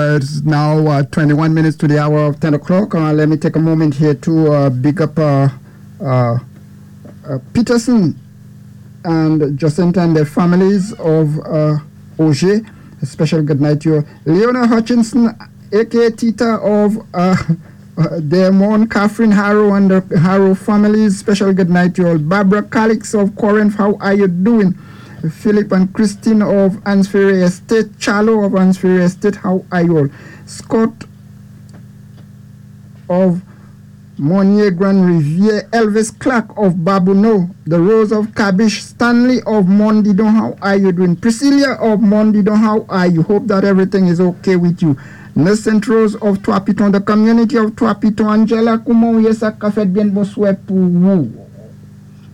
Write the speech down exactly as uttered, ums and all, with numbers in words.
Uh, it's now uh, twenty-one minutes to the hour of ten o'clock. Uh, let me take a moment here to uh, big up uh, uh, uh, Peterson and Jacinta and their families of uh, Auger. A special good night to you. Leona Hutchinson, a k a. Tita of uh, uh, Demon, Catherine Harrow and the Harrow families. Special good night to you all. Barbara Calix of Corinth, how are you doing? Philip and Christine of Ansferry Estate. Charlo of Ansferry Estate, how are you all? Scott of Monier Grand Riviere. Elvis Clark of Babuno. The Rose of Cabish. Stanley of Mondidon, how are you doing? Priscilla of Mondidon, how are you? Hope that everything is okay with you. Innocent Rose of Tuapiton, the community of Tuapiton. Angela, comment vous avez fait bien bonsoir pour vous?